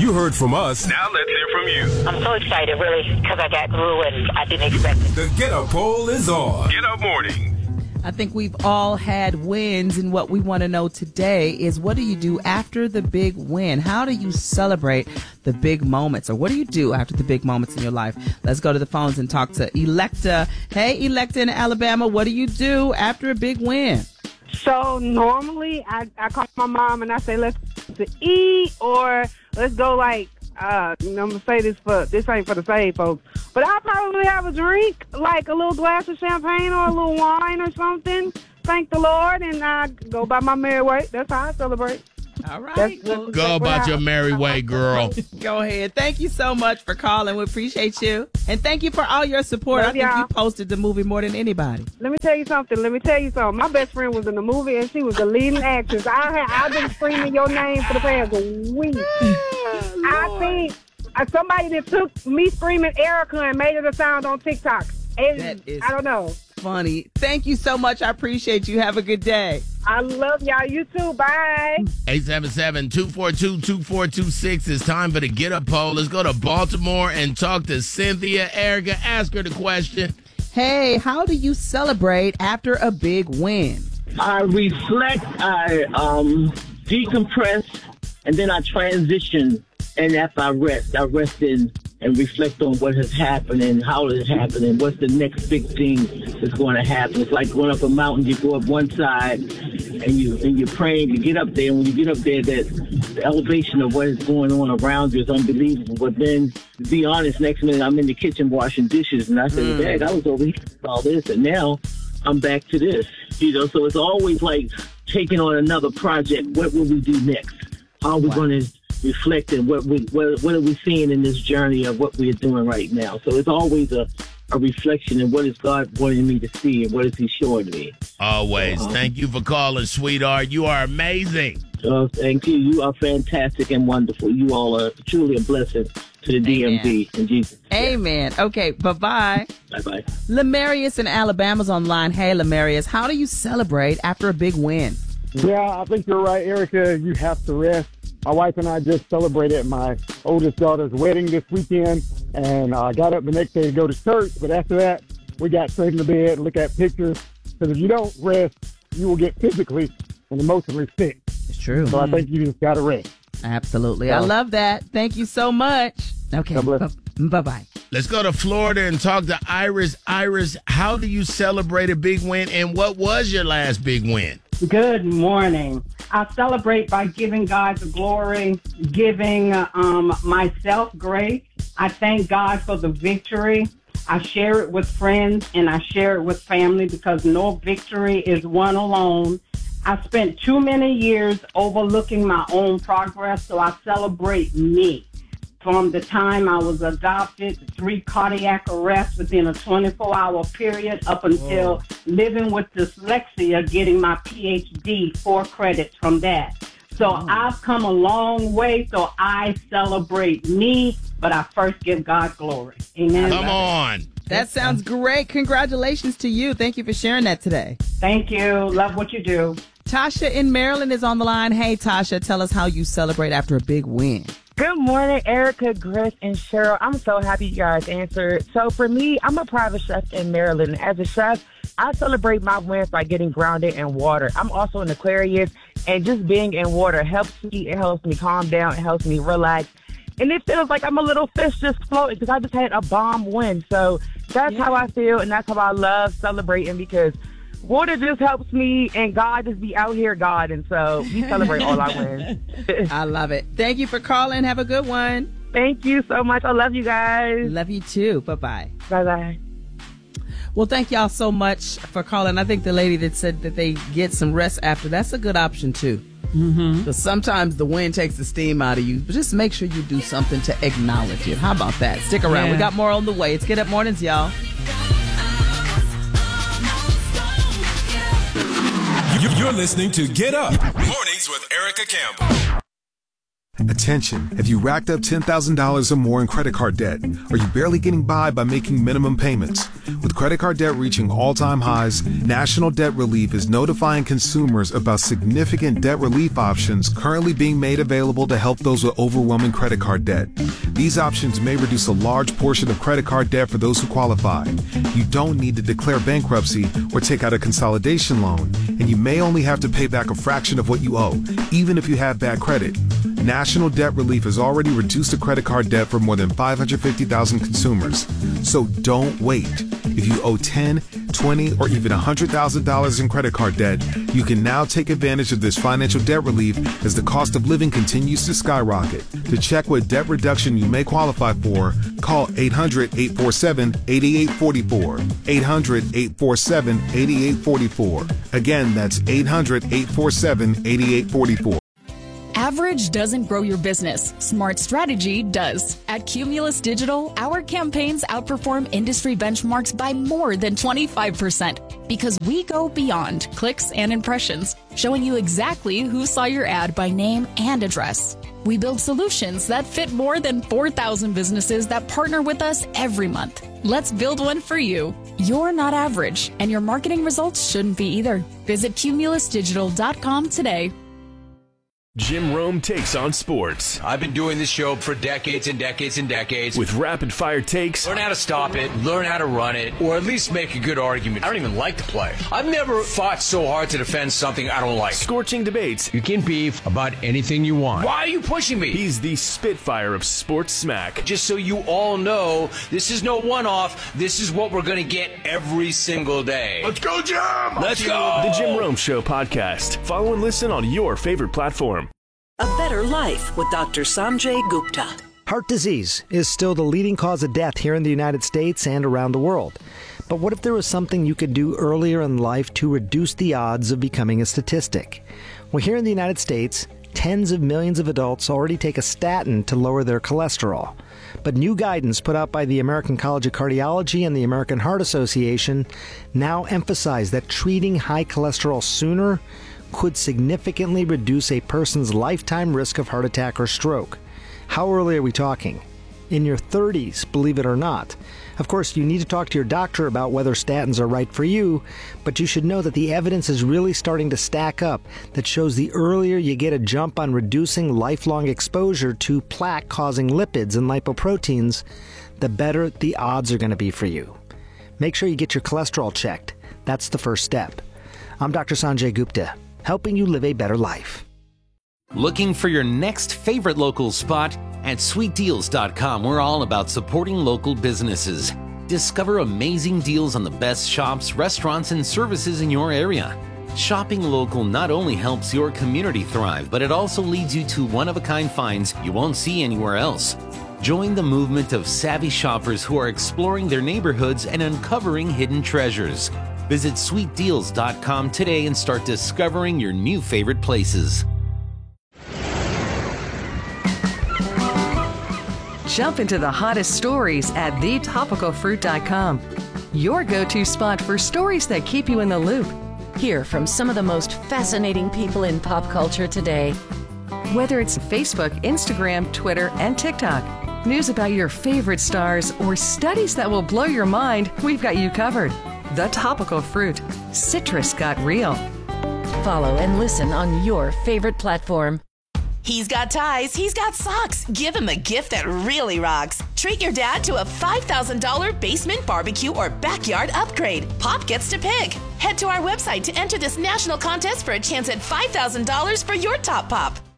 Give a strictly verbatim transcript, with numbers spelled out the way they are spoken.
You heard from us. Now let's hear from you. I'm so excited, really, because I got through and I didn't expect it. The Get Up poll is on. Get Up Morning. I think we've all had wins, and what we want to know today is, what do you do after the big win? How do you celebrate the big moments, or what do you do after the big moments in your life? Let's go to the phones and talk to Electa. Hey, Electa in Alabama, what do you do after a big win? So normally I, I call my mom and I say, let's go to eat, or let's go like, uh, you know, I'm going to say this for, this ain't for the save folks, but I'll probably have a drink, like a little glass of champagne or a little wine or something. Thank the Lord, and I go by my merry way. That's how I celebrate. All right. That's, Well, that's Go about your merry way, girl. go ahead. Thank you so much for calling. We appreciate you. And thank you for all your support. Love I think y'all. you posted the movie more than anybody. Let me tell you something. Let me tell you something. My best friend was in the movie, and she was the leading actress. I had, I've been screaming your name for the past week. I think uh, somebody that took me screaming Erica and made it a sound on TikTok. And That is I don't know. funny. Thank you so much. I appreciate you. Have a good day. I love y'all. You too. Bye. eight seven seven, two four two, two four two six. It's time for the Get Up poll. Let's go to Baltimore and talk to Cynthia. Erica, ask her the question. Hey, how do you celebrate after a big win? I reflect, I um, decompress, and then I transition. And after I rest, I rest in and reflect on what has happened and how it has happened and what's the next big thing that's going to happen. It's like going up a mountain. You go up one side and, you, and you're praying to get up there. And when you get up there, that the elevation of what is going on around you is unbelievable. But then, to be honest, next minute I'm in the kitchen washing dishes. And I said, mm. Dad, I was over here with all this. And now I'm back to this. You know, so it's always like taking on another project. What will we do next? How are we wow. going to reflecting what we what, what are we seeing in this journey of what we're doing right now. So it's always a, a reflection of what is God wanting me to see and what is he showing me. Always. Uh-huh. Thank you for calling, sweetheart. You are amazing. Uh, thank you. You are fantastic and wonderful. You all are truly a blessing to the D M V. In Jesus. Amen. Okay, bye-bye. Bye-bye. Lemarius in Alabama's online. Hey, Lemarius, how do you celebrate after a big win? Yeah, I think you're right, Erica. You have to rest. My wife and I just celebrated my oldest daughter's wedding this weekend, and I uh, got up the next day to go to church. But after that, we got straight into bed and look at pictures. Because if you don't rest, you will get physically and emotionally sick. It's true. So I think you just got to rest. Absolutely. So, I love that. Thank you so much. Okay. B- bye-bye. Let's go to Florida and talk to Iris. Iris, how do you celebrate a big win, and what was your last big win? Good morning. I celebrate by giving God the glory, giving um, myself grace. I thank God for the victory. I share it with friends and I share it with family because no victory is won alone. I spent too many years overlooking my own progress, so I celebrate me. From the time I was adopted, three cardiac arrests within a twenty-four hour period, up until Whoa. living with dyslexia, getting my P H D, four credits from that. So oh. I've come a long way, so I celebrate me, but I first give God glory. Amen. Come on. That sounds great. Congratulations to you. Thank you for sharing that today. Thank you. Love what you do. Tasha in Maryland is on the line. Hey, Tasha, tell us how you celebrate after a big win. Good morning, Erica, Grace, and Cheryl. I'm so happy you guys answered. So for me, I'm a private chef in Maryland. As a chef, I celebrate my wins by getting grounded in water. I'm also an Aquarius, and just being in water helps me. It helps me calm down. It helps me relax. And it feels like I'm a little fish just floating because I just had a bomb win. So that's yeah. how I feel, and that's how I love celebrating because water just helps me, and God just be out here, God. And so we celebrate all our wins. I love it. Thank you for calling. Have a good one. Thank you so much. I love you guys. Love you too. Bye-bye. Bye-bye. Well, thank y'all so much for calling. I think the lady that said that they get some rest after, that's a good option too. Mm-hmm. Because sometimes the wind takes the steam out of you, but just make sure you do something to acknowledge it. How about that? Stick around. Yeah. We got more on the way. It's Get Up Mornings, y'all. You're listening to Get Up Mornings with Erica Campbell. Attention, have you racked up ten thousand dollars or more in credit card debt? Are you barely getting by by making minimum payments? With credit card debt reaching all-time highs, National Debt Relief is notifying consumers about significant debt relief options currently being made available to help those with overwhelming credit card debt. These options may reduce a large portion of credit card debt for those who qualify. You don't need to declare bankruptcy or take out a consolidation loan, and you may only have to pay back a fraction of what you owe, even if you have bad credit. National Debt Relief has already reduced the credit card debt for more than five hundred fifty thousand consumers. So don't wait. If you owe ten, twenty, or even one hundred thousand dollars in credit card debt, you can now take advantage of this financial debt relief as the cost of living continues to skyrocket. To check what debt reduction you may qualify for, call eight hundred, eight four seven, eight eight four four. eight hundred, eight four seven, eight eight four four. Again, that's eight hundred, eight four seven, eight eight four four. Average doesn't grow your business. Smart strategy does. At Cumulus Digital, our campaigns outperform industry benchmarks by more than twenty-five percent because we go beyond clicks and impressions, showing you exactly who saw your ad by name and address. We build solutions that fit more than four thousand businesses that partner with us every month. Let's build one for you. You're not average, and your marketing results shouldn't be either. Visit cumulus digital dot com today. Jim Rome takes on sports. I've been doing this show for decades and decades and decades. With rapid-fire takes. Learn how to stop it, learn how to run it, or at least make a good argument. I don't even like to play. I've never fought so hard to defend something I don't like. Scorching debates. You can beef about anything you want. Why are you pushing me? He's the Spitfire of sports smack. Just so you all know, this is no one-off. This is what we're going to get every single day. Let's go, Jim! Let's go! The Jim Rome Show podcast. Follow and listen on your favorite platform. A Better Life with Doctor Sanjay Gupta. Heart disease is still the leading cause of death here in the United States and around the world. But what if there was something you could do earlier in life to reduce the odds of becoming a statistic? Well, here in the United States, tens of millions of adults already take a statin to lower their cholesterol. But new guidance put out by the American College of Cardiology and the American Heart Association now emphasize that treating high cholesterol sooner could significantly reduce a person's lifetime risk of heart attack or stroke. How early are we talking? In your thirties, believe it or not. Of course, you need to talk to your doctor about whether statins are right for you, but you should know that the evidence is really starting to stack up that shows the earlier you get a jump on reducing lifelong exposure to plaque-causing lipids and lipoproteins, the better the odds are going to be for you. Make sure you get your cholesterol checked. That's the first step. I'm Doctor Sanjay Gupta, helping you live a better life. Looking for your next favorite local spot? At sweet deals dot com, we're all about supporting local businesses. Discover amazing deals on the best shops, restaurants, and services in your area. Shopping local not only helps your community thrive, but it also leads you to one-of-a-kind finds you won't see anywhere else. Join the movement of savvy shoppers who are exploring their neighborhoods and uncovering hidden treasures. Visit sweet deals dot com today and start discovering your new favorite places. Jump into the hottest stories at the topical fruit dot com. Your go-to spot for stories that keep you in the loop. Hear from some of the most fascinating people in pop culture today. Whether it's Facebook, Instagram, Twitter, and TikTok, news about your favorite stars, or studies that will blow your mind, we've got you covered. The Topical Fruit. Citrus got real. Follow and listen on your favorite platform. He's got ties, he's got socks. Give him a gift that really rocks. Treat your dad to a five thousand dollars basement, barbecue, or backyard upgrade. Pop gets to pick. Head to our website to enter this national contest for a chance at five thousand dollars for your top pop.